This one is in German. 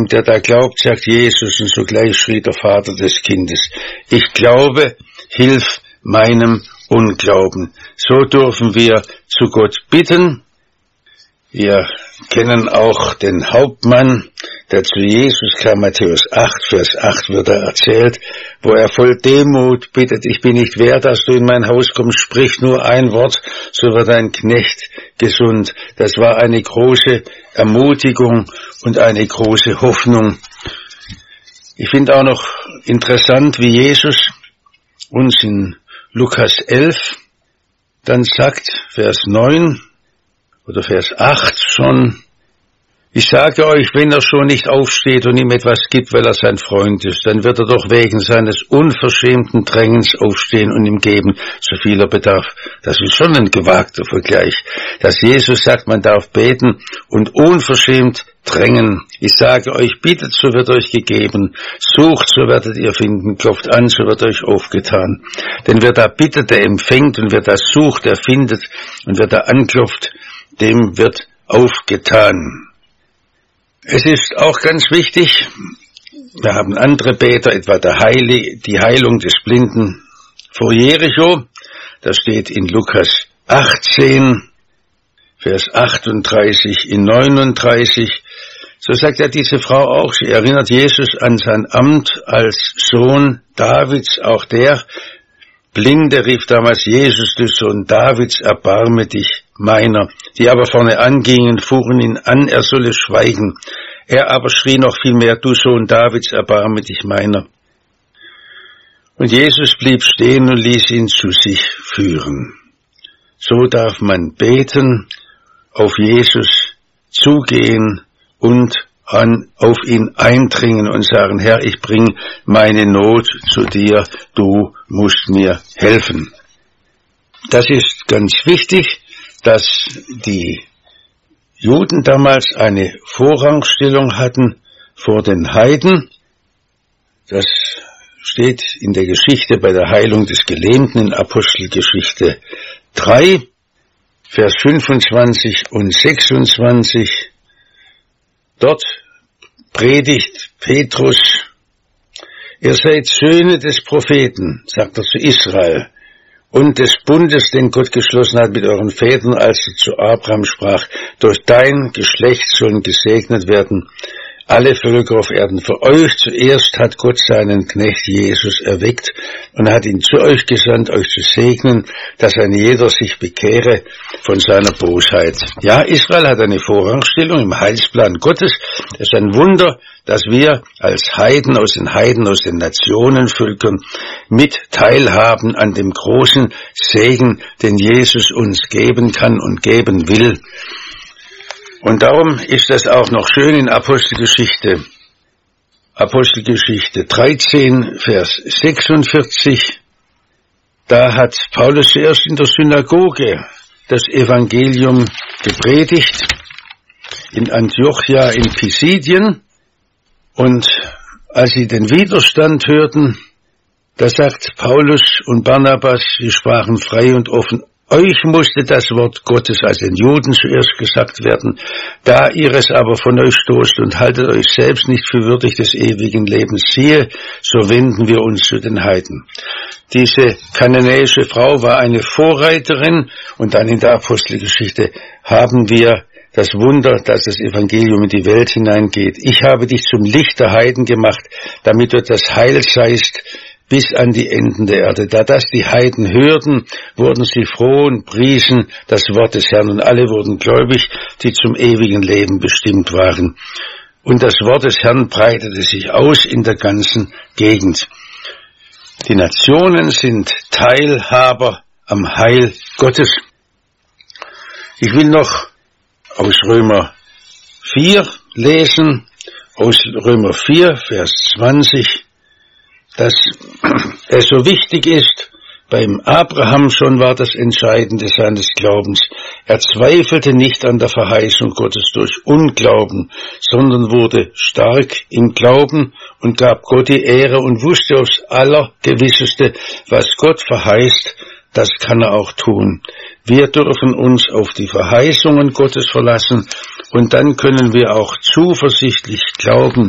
Und der da glaubt, sagt Jesus, und sogleich schrie der Vater des Kindes: Ich glaube, hilf meinem Unglauben. So dürfen wir zu Gott bitten. Wir kennen auch den Hauptmann, der zu Jesus kam, Matthäus 8, Vers 8 wird er erzählt, wo er voll Demut bittet: Ich bin nicht wert, dass du in mein Haus kommst, sprich nur ein Wort, so wird dein Knecht gesund. Das war eine große Ermutigung und eine große Hoffnung. Ich finde auch noch interessant, wie Jesus uns in Lukas 11 dann sagt, Vers 9 oder Vers 8 schon: Ich sage euch, wenn er schon nicht aufsteht und ihm etwas gibt, weil er sein Freund ist, dann wird er doch wegen seines unverschämten Drängens aufstehen und ihm geben, so viel er bedarf. Das ist schon ein gewagter Vergleich, dass Jesus sagt, man darf beten und unverschämt drängen. Ich sage euch, bittet, so wird euch gegeben, sucht, so werdet ihr finden, klopft an, so wird euch aufgetan. Denn wer da bittet, der empfängt, und wer da sucht, der findet, und wer da anklopft, dem wird aufgetan. Es ist auch ganz wichtig, wir haben andere Beter, etwa die Heilung des Blinden vor Jericho, das steht in Lukas 18, Vers 38 in 39, so sagt ja diese Frau auch, sie erinnert Jesus an sein Amt als Sohn Davids, auch der Blinde rief damals: Jesus, du Sohn Davids, erbarme dich meiner. Die aber vorne angingen, fuhren ihn an, er solle schweigen. Er aber schrie noch viel mehr: Du Sohn Davids, erbarme dich meiner. Und Jesus blieb stehen und ließ ihn zu sich führen. So darf man beten, auf Jesus zugehen und auf ihn eindringen und sagen: Herr, ich bring meine Not zu dir, du musst mir helfen. Das ist ganz wichtig, dass die Juden damals eine Vorrangstellung hatten vor den Heiden. Das steht in der Geschichte bei der Heilung des Gelähmten in Apostelgeschichte 3, Vers 25 und 26. Dort predigt Petrus: Ihr seid Söhne des Propheten, sagt er zu Israel, und des Bundes, den Gott geschlossen hat mit euren Vätern, als er zu Abraham sprach: Durch dein Geschlecht sollen gesegnet werden alle Völker auf Erden. Für euch zuerst hat Gott seinen Knecht Jesus erweckt und hat ihn zu euch gesandt, euch zu segnen, dass ein jeder sich bekehre von seiner Bosheit. Ja, Israel hat eine Vorrangstellung im Heilsplan Gottes. Es ist ein Wunder, dass wir als Heiden, aus den Nationenvölkern mit teilhaben an dem großen Segen, den Jesus uns geben kann und geben will. Und darum ist das auch noch schön in Apostelgeschichte 13, Vers 46. Da hat Paulus zuerst in der Synagoge das Evangelium gepredigt, in Antiochia in Pisidien. Und als sie den Widerstand hörten, da sagt Paulus und Barnabas, sie sprachen frei und offen: Euch musste das Wort Gottes als den Juden zuerst gesagt werden, da ihr es aber von euch stoßt und haltet euch selbst nicht für würdig des ewigen Lebens. Siehe, so wenden wir uns zu den Heiden. Diese kananäische Frau war eine Vorreiterin, und dann in der Apostelgeschichte haben wir das Wunder, dass das Evangelium in die Welt hineingeht. Ich habe dich zum Licht der Heiden gemacht, damit du das Heil seist bis an die Enden der Erde. Da das die Heiden hörten, wurden sie froh und priesen das Wort des Herrn, und alle wurden gläubig, die zum ewigen Leben bestimmt waren. Und das Wort des Herrn breitete sich aus in der ganzen Gegend. Die Nationen sind Teilhaber am Heil Gottes. Ich will noch aus Römer 4 lesen, aus Römer 4, Vers 20, dass es so wichtig ist. Beim Abraham schon war das Entscheidende seines Glaubens. Er zweifelte nicht an der Verheißung Gottes durch Unglauben, sondern wurde stark im Glauben und gab Gott die Ehre und wusste aufs Allergewisseste, was Gott verheißt, das kann er auch tun. Wir dürfen uns auf die Verheißungen Gottes verlassen, und dann können wir auch zuversichtlich glauben,